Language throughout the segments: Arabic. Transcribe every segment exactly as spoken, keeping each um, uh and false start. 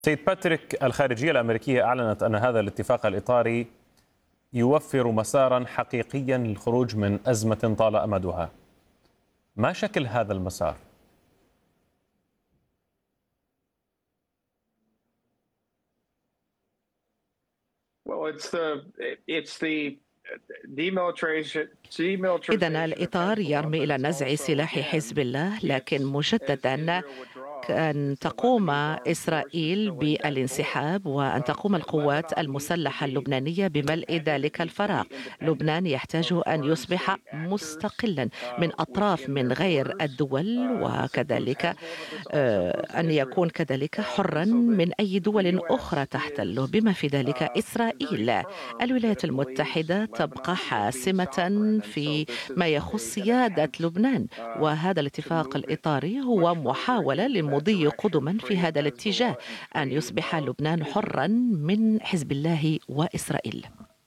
سيد باتريك، الخارجية الأمريكية أعلنت أن هذا الاتفاق الإطاري يوفر مسارا حقيقيا للخروج من أزمة طال أمدها. ما شكل هذا المسار؟ إذن الإطار يرمي إلى نزع سلاح حزب الله، لكن مجددا أن تقوم إسرائيل بالانسحاب وأن تقوم القوات المسلحة اللبنانية بملء ذلك الفراغ. لبنان يحتاج أن يصبح مستقلا من أطراف من غير الدول، وكذلك أن يكون كذلك حرا من أي دول أخرى تحتله بما في ذلك إسرائيل. الولايات المتحدة تبقى حاسمة في ما يخص سيادة لبنان، وهذا الاتفاق الإطاري هو محاولة للمضي قدما في هذا الاتجاه، أن يصبح لبنان حرا من حزب الله وإسرائيل.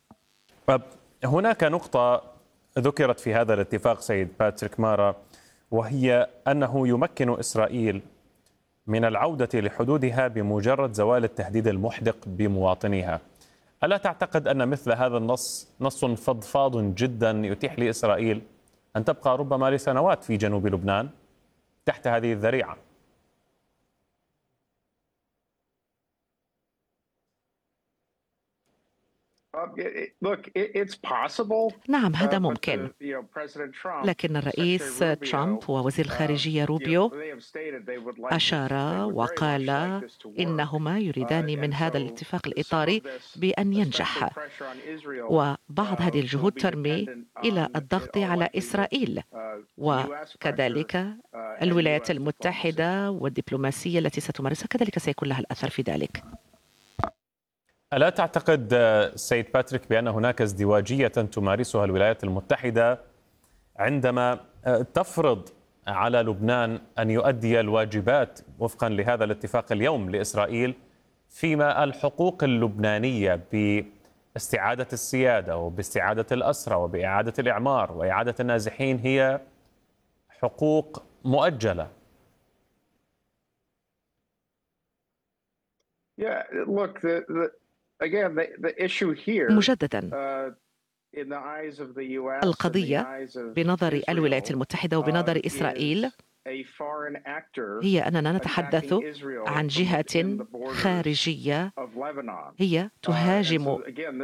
هناك نقطة ذكرت في هذا الاتفاق سيد باتريك مارا، وهي أنه يمكن إسرائيل من العودة لحدودها بمجرد زوال التهديد المحدق بمواطنيها. ألا تعتقد أن مثل هذا النص نص فضفاض جدا يتيح لإسرائيل أن تبقى ربما لسنوات في جنوب لبنان تحت هذه الذريعة؟ نعم، هذا ممكن، لكن الرئيس ترامب ووزير الخارجية روبيو أشار وقال إنهما يريدان من هذا الاتفاق الإطاري بأن ينجح، وبعض هذه الجهود ترمي إلى الضغط على إسرائيل، وكذلك الولايات المتحدة والدبلوماسية التي ستمارسها كذلك سيكون لها الأثر في ذلك. ألا تعتقد سيد باتريك بأن هناك ازدواجية تمارسها الولايات المتحدة عندما تفرض على لبنان أن يؤدي الواجبات وفقا لهذا الاتفاق اليوم لإسرائيل، فيما الحقوق اللبنانية باستعادة السيادة وباستعادة الأسرى وبإعادة الإعمار وإعادة النازحين هي حقوق مؤجلة؟ مجددا، القضية بنظر الولايات المتحدة وبنظر إسرائيل هي أننا نتحدث عن جهة خارجية هي تهاجم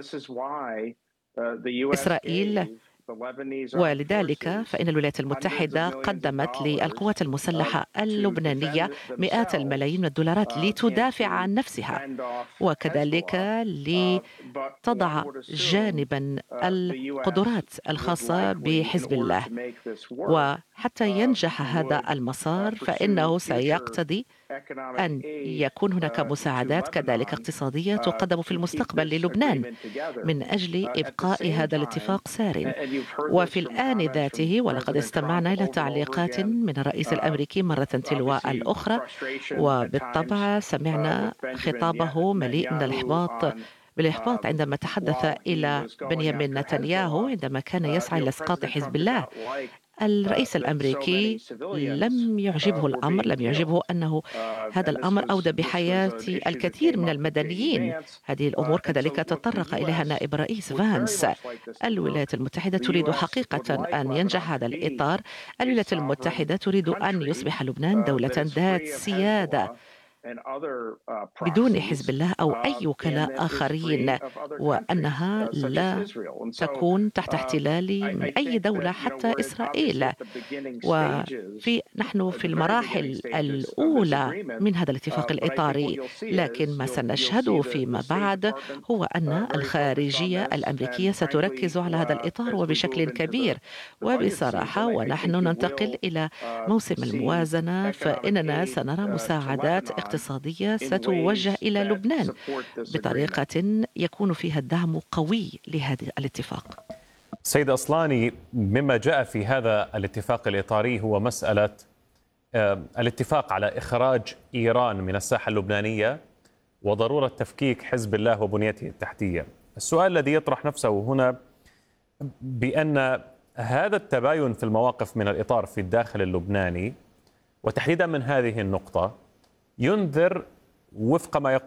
إسرائيل، ولذلك فإن الولايات المتحدة قدمت للقوات المسلحة اللبنانية مئات الملايين من الدولارات لتدافع عن نفسها، وكذلك لتضع جانبا القدرات الخاصة بحزب الله. وحتى ينجح هذا المسار فإنه سيقتضي أن يكون هناك مساعدات كذلك اقتصادية تقدم في المستقبل للبنان من أجل إبقاء هذا الاتفاق سار. وفي الآن ذاته، ولقد استمعنا إلى تعليقات من الرئيس الأمريكي مرة تلو الأخرى، وبالطبع سمعنا خطابه مليء من الإحباط بالإحباط عندما تحدث إلى بنيامين نتنياهو عندما كان يسعى إلى إسقاط حزب الله. الرئيس الأمريكي لم يعجبه الأمر، لم يعجبه أنه هذا الأمر أودى بحياة الكثير من المدنيين. هذه الأمور كذلك تطرق إليها نائب الرئيس فانس. الولايات المتحدة تريد حقيقة أن ينجح هذا الإطار. الولايات المتحدة تريد أن يصبح لبنان دولة ذات سيادة بدون حزب الله أو أي وكلاء آخرين، وأنها لا تكون تحت احتلال من أي دولة حتى إسرائيل. وفي نحن في المراحل الأولى من هذا الاتفاق الإطاري، لكن ما سنشهده فيما بعد هو أن الخارجية الأمريكية ستركز على هذا الإطار وبشكل كبير. وبصراحة ونحن ننتقل إلى موسم الموازنة فإننا سنرى مساعدات اقتصادية ستوجه إلى لبنان بطريقة يكون فيها الدعم قوي لهذا الاتفاق. سيد أصلاني، مما جاء في هذا الاتفاق الإطاري هو مسألة الاتفاق على إخراج إيران من الساحة اللبنانية وضرورة تفكيك حزب الله وبنيته التحتية. السؤال الذي يطرح نفسه هنا بأن هذا التباين في المواقف من الإطار في الداخل اللبناني، وتحديدا من هذه النقطة، ينذر وفق ما يقول